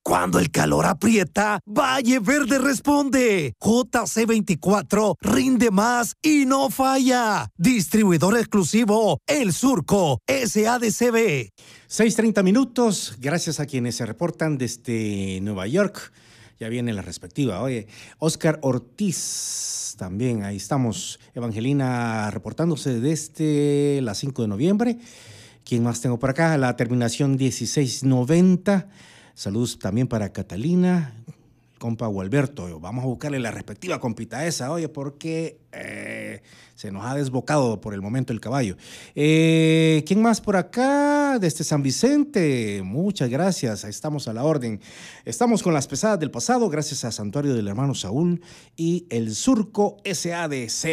Cuando el calor aprieta, Valle Verde responde. JC24 rinde más y no falla. Distribuidor exclusivo El Surco, SADCB. 6:30 minutos. Gracias a quienes se reportan desde Nueva York. Ya viene la respectiva. Oye, Oscar Ortiz, también ahí estamos. Evangelina reportándose desde las 5 de noviembre. ¿Quién más tengo por acá? La terminación 1690. Saludos también para Catalina, compa Gualberto. Vamos a buscarle la respectiva compita esa, oye, porque se nos ha desbocado por el momento el caballo. ¿Quién más por acá? Desde San Vicente. Muchas gracias, estamos a la orden. Estamos con las pesadas del pasado, gracias a Santuario del Hermano Saúl y El Surco SADC.